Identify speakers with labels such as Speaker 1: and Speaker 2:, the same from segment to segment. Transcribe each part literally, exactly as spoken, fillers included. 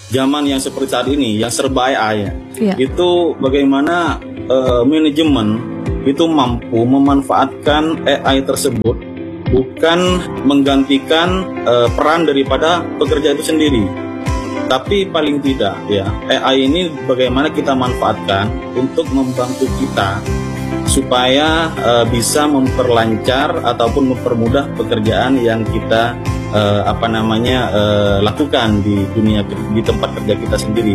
Speaker 1: zaman yang seperti saat ini, yang serba A I, ya. Itu bagaimana uh, manajemen itu mampu memanfaatkan A I tersebut, bukan menggantikan uh, peran daripada pekerja itu sendiri, tapi paling tidak ya A I ini bagaimana kita manfaatkan untuk membantu kita supaya uh, bisa memperlancar ataupun mempermudah pekerjaan yang kita uh, apa namanya uh, lakukan di dunia di tempat kerja kita sendiri.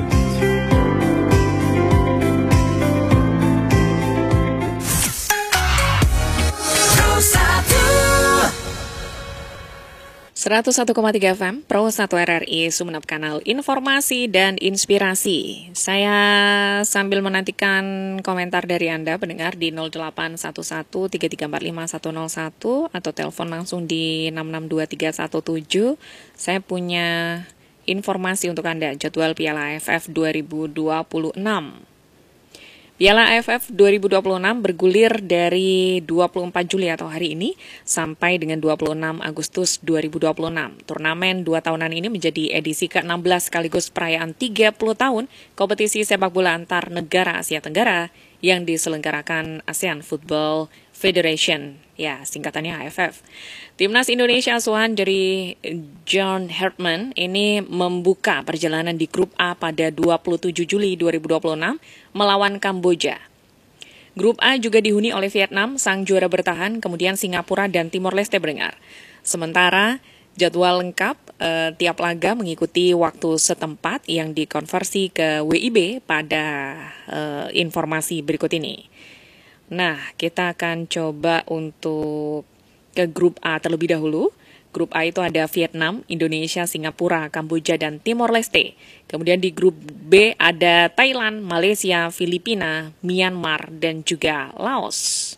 Speaker 2: seratus satu koma tiga F M, Pro satu R R I Sumeneb, kanal informasi dan inspirasi. Saya sambil menantikan komentar dari Anda pendengar di nol delapan satu satu tiga tiga empat lima satu nol satu atau telepon langsung di enam enam dua tiga satu tujuh. Saya punya informasi untuk Anda, jadwal Piala A F F dua ribu dua puluh enam. Piala A F F dua ribu dua puluh enam bergulir dari dua puluh empat Juli atau hari ini sampai dengan dua puluh enam Agustus dua ribu dua puluh enam. Turnamen dua tahunan ini menjadi edisi ke enam belas sekaligus perayaan tiga puluh tahun kompetisi sepak bola antar negara Asia Tenggara yang diselenggarakan ASEAN Football Federation, ya singkatannya A F F. Timnas Indonesia asuhan dari John Hartman ini membuka perjalanan di grup A pada dua puluh tujuh Juli dua ribu dua puluh enam melawan Kamboja. Grup A juga dihuni oleh Vietnam, sang juara bertahan, kemudian Singapura dan Timor Leste berenggar. Sementara jadwal lengkap eh, tiap laga mengikuti waktu setempat yang dikonversi ke W I B pada eh, informasi berikut ini. Nah, kita akan coba untuk ke grup A terlebih dahulu. Grup A itu ada Vietnam, Indonesia, Singapura, Kamboja, dan Timor Leste. Kemudian di grup B ada Thailand, Malaysia, Filipina, Myanmar, dan juga Laos.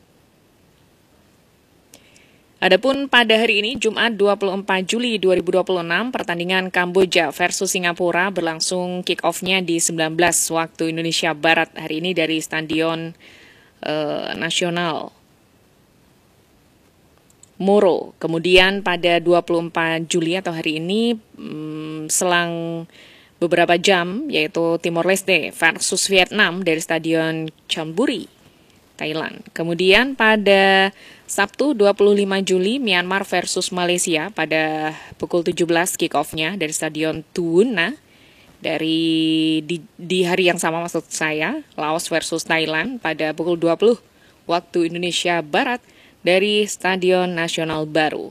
Speaker 2: Adapun pada hari ini, Jumat dua puluh empat Juli dua ribu dua puluh enam, pertandingan Kamboja versus Singapura berlangsung kick-off-nya di sembilan belas waktu Indonesia Barat hari ini dari Stadion uh, Nasional Moro. Kemudian pada dua puluh empat Juli atau hari ini, hmm, selang beberapa jam, yaitu Timor Leste versus Vietnam dari Stadion Chonburi, Thailand. Kemudian pada Sabtu dua puluh lima Juli, Myanmar versus Malaysia pada pukul tujuh belas kick-off-nya dari Stadion Tuuna. Dari di, di hari yang sama maksud saya, Laos versus Thailand pada pukul dua puluh waktu Indonesia Barat dari Stadion Nasional Baru.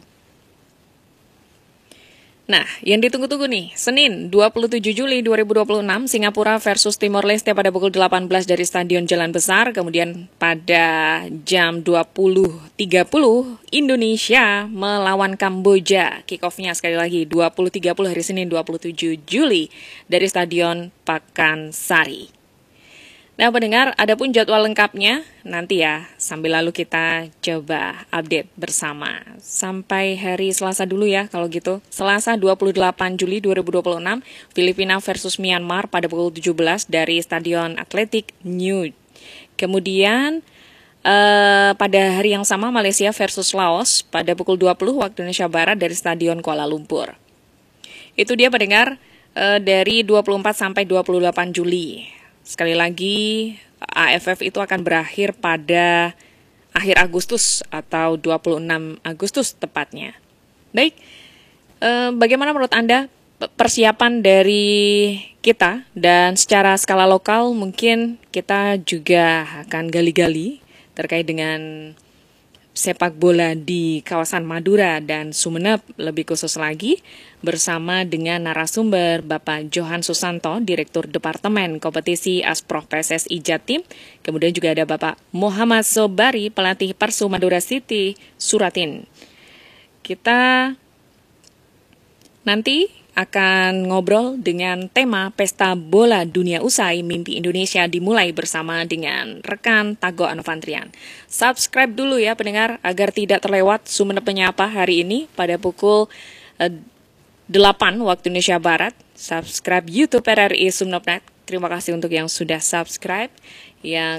Speaker 2: Nah, yang ditunggu-tunggu nih, Senin dua puluh tujuh Juli dua ribu dua puluh enam, Singapura versus Timor Leste pada pukul delapan belas dari Stadion Jalan Besar. Kemudian pada jam dua puluh tiga puluh, Indonesia melawan Kamboja. Kick-off-nya sekali lagi dua puluh tiga puluh hari Senin dua puluh tujuh Juli dari Stadion Pakansari. Nah, pendengar, adapun jadwal lengkapnya nanti ya, sambil lalu kita coba update bersama. Sampai hari Selasa dulu ya, kalau gitu. Selasa dua puluh delapan Juli dua ribu dua puluh enam, Filipina versus Myanmar pada pukul tujuh belas dari Stadion Atletik New. Kemudian eh, pada hari yang sama, Malaysia versus Laos pada pukul dua puluh waktu Indonesia Barat dari Stadion Kuala Lumpur. Itu dia pendengar, eh, dari dua puluh empat sampai dua puluh delapan Juli. Sekali lagi, A F F itu akan berakhir pada akhir Agustus atau dua puluh enam Agustus tepatnya. Baik, eh, bagaimana menurut Anda persiapan dari kita? Dan secara skala lokal mungkin kita juga akan gali-gali terkait dengan sepak bola di kawasan Madura dan Sumeneb, lebih khusus lagi bersama dengan narasumber Bapak Johan Susanto, Direktur Departemen Kompetisi Asprof P S S I Jatim. Kemudian juga ada Bapak Muhammad Sobari, pelatih Persu Madura City Suratin. Kita nanti akan ngobrol dengan tema Pesta Bola Dunia Usai Mimpi Indonesia dimulai bersama dengan rekan Tago Anovantrian. Subscribe dulu ya pendengar agar tidak terlewat Sumeneb Menyapa hari ini pada pukul eh, delapan waktu Indonesia Barat. Subscribe YouTube R R I Sumeneb dot net. Terima kasih untuk yang sudah subscribe. Yang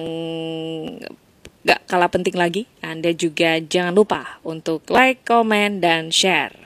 Speaker 2: gak kalah penting lagi, Anda juga jangan lupa untuk like, komen, dan share.